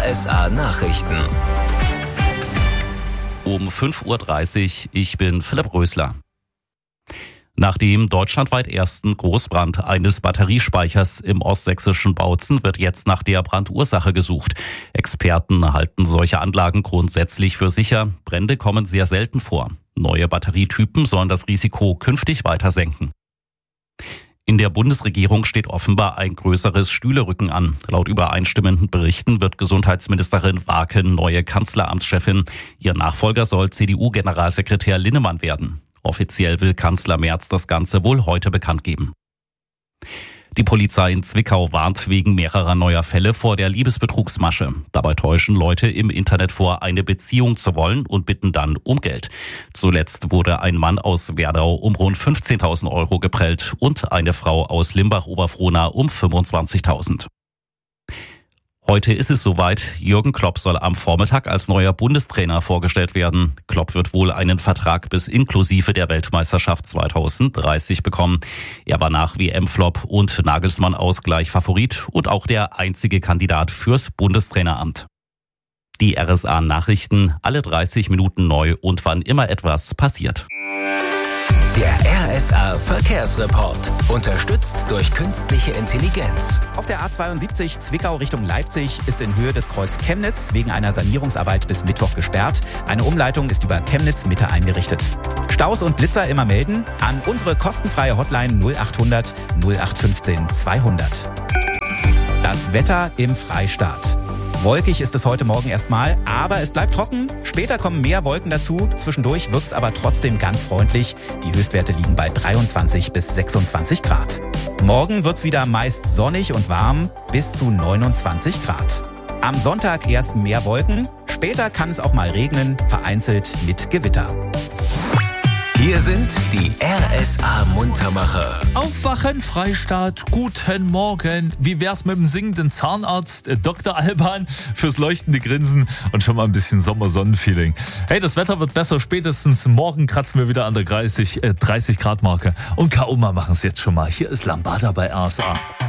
RSA Nachrichten. Um 5.30 Uhr, ich bin Philipp Rösler. Nach dem deutschlandweit ersten Großbrand eines Batteriespeichers im ostsächsischen Bautzen wird jetzt nach der Brandursache gesucht. Experten halten solche Anlagen grundsätzlich für sicher. Brände kommen sehr selten vor. Neue Batterietypen sollen das Risiko künftig weiter senken. In der Bundesregierung steht offenbar ein größeres Stühlerücken an. Laut übereinstimmenden Berichten wird Gesundheitsministerin Warken neue Kanzleramtschefin. Ihr Nachfolger soll CDU-Generalsekretär Linnemann werden. Offiziell will Kanzler Merz das Ganze wohl heute bekannt geben. Die Polizei in Zwickau warnt wegen mehrerer neuer Fälle vor der Liebesbetrugsmasche. Dabei täuschen Leute im Internet vor, eine Beziehung zu wollen und bitten dann um Geld. Zuletzt wurde ein Mann aus Werdau um rund 15.000 Euro geprellt und eine Frau aus Limbach-Oberfrohna um 25.000. Heute ist es soweit. Jürgen Klopp soll am Vormittag als neuer Bundestrainer vorgestellt werden. Klopp wird wohl einen Vertrag bis inklusive der Weltmeisterschaft 2030 bekommen. Er war nach WM-Flop und Nagelsmann-Ausgleich Favorit und auch der einzige Kandidat fürs Bundestraineramt. Die RSA-Nachrichten alle 30 Minuten neu und wann immer etwas passiert. Der RSA Verkehrsreport, unterstützt durch künstliche Intelligenz. Auf der A72 Zwickau Richtung Leipzig ist in Höhe des Kreuz Chemnitz wegen einer Sanierungsarbeit bis Mittwoch gesperrt. Eine Umleitung ist über Chemnitz Mitte eingerichtet. Staus und Blitzer immer melden an unsere kostenfreie Hotline 0800 0815 200. Das Wetter im Freistaat. Wolkig ist es heute Morgen erstmal, aber es bleibt trocken. Später kommen mehr Wolken dazu. Zwischendurch wirkt es aber trotzdem ganz freundlich. Die Höchstwerte liegen bei 23 bis 26 Grad. Morgen wird es wieder meist sonnig und warm, bis zu 29 Grad. Am Sonntag erst mehr Wolken. Später kann es auch mal regnen, vereinzelt mit Gewitter. Hier sind die RSA-Muntermacher. Aufwachen, Freistaat, guten Morgen. Wie wär's mit dem singenden Zahnarzt Dr. Alban fürs leuchtende Grinsen und schon mal ein bisschen Sommersonnenfeeling. Hey, das Wetter wird besser. Spätestens morgen kratzen wir wieder an der 30 Grad Marke. Und Kauma machen es jetzt schon mal. Hier ist Lambada bei RSA.